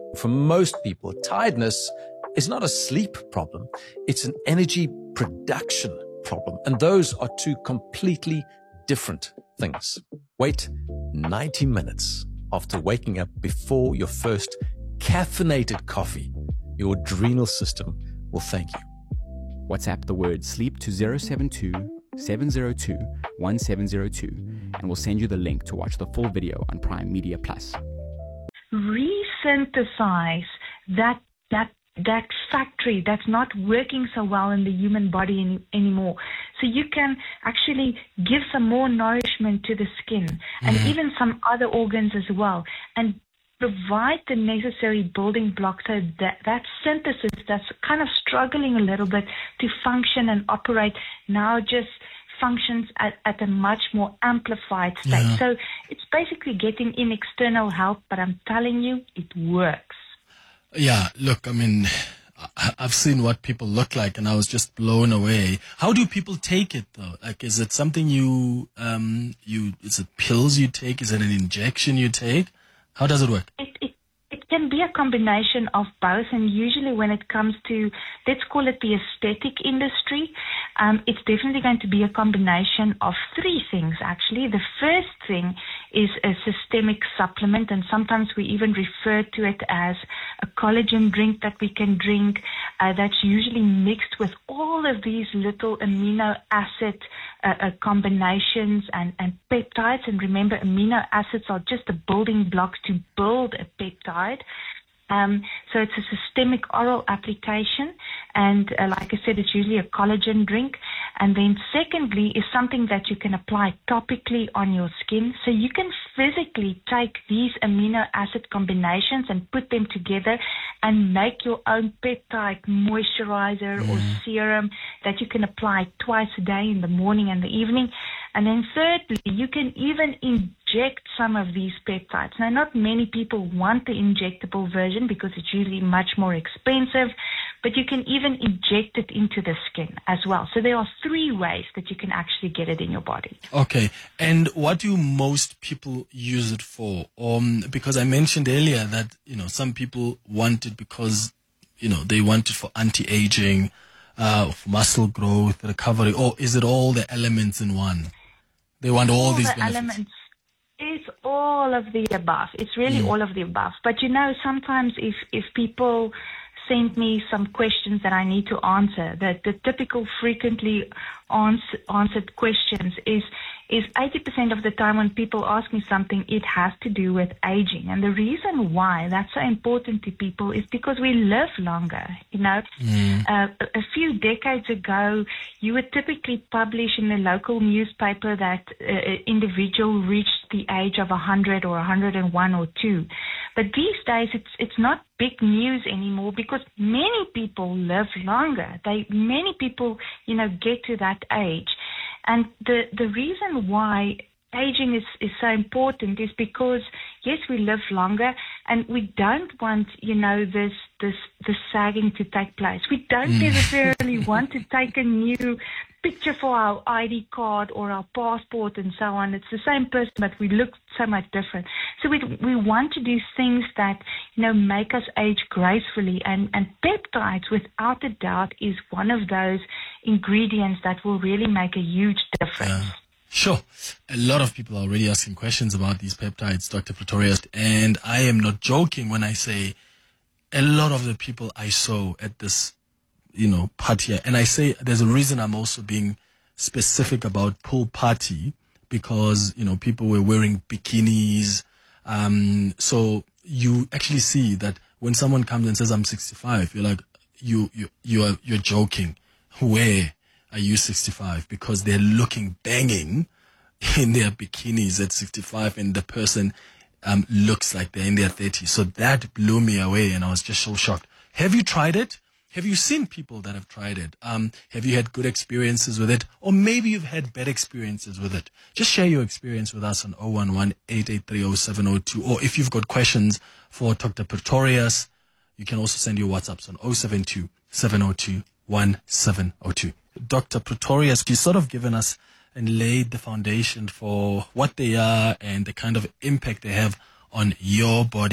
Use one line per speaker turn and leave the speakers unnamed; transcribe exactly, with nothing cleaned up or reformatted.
For most people, tiredness is not a sleep problem. It's an energy production problem. And those are two completely different things. Wait ninety minutes after waking up before your first caffeinated coffee. Your adrenal system will thank you.
WhatsApp the word sleep to zero seven two, seven zero two, one seven zero two and we'll send you the link to watch the full video on Prime Media Plus.
Resynthesize that that that factory that's not working so well in the human body any, anymore. So you can actually give some more nourishment to the skin and mm. even some other organs as well, and provide the necessary building blocks so that that synthesis that's kind of struggling a little bit to function and operate now just functions at, at a much more amplified state. Yeah. So it's basically getting in external help, but I'm telling you, it works.
Yeah, look, I mean, I've seen what people look like and I was just blown away. How do people take it though? Like, is it something you, um, you, is it pills you take? Is it an injection you take? How does it work?
It, it, it can be a combination of both, and usually when it comes to, let's call it the aesthetic industry, um, it's definitely going to be a combination of three things actually. The first thing is a systemic supplement, and sometimes we even refer to it as a collagen drink that we can drink uh, that's usually mixed with all of these little amino acid uh, uh, combinations and, and peptides. And remember, amino acids are just the building blocks to build a peptide. Um, so it's a systemic oral application, and uh, like I said, it's usually a collagen drink. And then secondly is something that you can apply topically on your skin. So you can physically take these amino acid combinations and put them together and make your own peptide moisturizer mm. or serum that you can apply twice a day, in the morning and the evening. And then thirdly, you can even inject some of these peptides. Now, not many people want the injectable version because it's usually much more expensive, but you can even inject it into the skin as well. So there are three ways that you can actually get it in your body.
Okay. And what do most people use it for? Um, because I mentioned earlier that, you know, some people want it because, you know, they want it for anti-aging, uh, for muscle growth, recovery, or is it all the elements in one? They want all, all these
the
benefits.
Elements. It's all of the above. It's really mm. all of the above. But, you know, sometimes if, if people send me some questions that I need to answer, that the typical frequently ans- answered questions is is eighty percent of the time when people ask me something, it has to do with aging. And the reason why that's so important to people is because we live longer. You know, mm. uh, a few decades ago, you would typically publish in the local newspaper that uh, an individual reached the age of one hundred or one hundred one or two. But these days, it's it's not big news anymore because many people live longer. They many people, you know, get to that age. And the, the reason why aging is, is so important is because, yes, we live longer and we don't want, you know, this, this, this sagging to take place. We don't mm. necessarily want to take a new picture for our I D card or our passport and so on. It's the same person, but we look so much different. So we we want to do things that, you know, make us age gracefully. And, and peptides, without a doubt, is one of those ingredients that will really make a huge difference.
Yeah. Sure. A lot of people are already asking questions about these peptides, Doctor Pretorius, and I am not joking when I say a lot of the people I saw at this, you know, party, and I say there's a reason I'm also being specific about pool party, because, you know, people were wearing bikinis. Um, so you actually see that when someone comes and says, I'm sixty-five, you're like, you, you, you are, you're joking. Where are you sixty-five? Because they're looking banging in their bikinis at sixty-five, and the person um, looks like they're in their thirties. So that blew me away, and I was just so shocked. Have you tried it? Have you seen people that have tried it? Um, have you had good experiences with it? Or maybe you've had bad experiences with it. Just share your experience with us on zero one one, eight eight three, zero seven zero two. Or if you've got questions for Doctor Pretorius, you can also send your WhatsApps on zero seven two, seven zero two, one seven zero two. Doctor Pretorius, you've sort of given us and laid the foundation for what they are and the kind of impact they have on your body.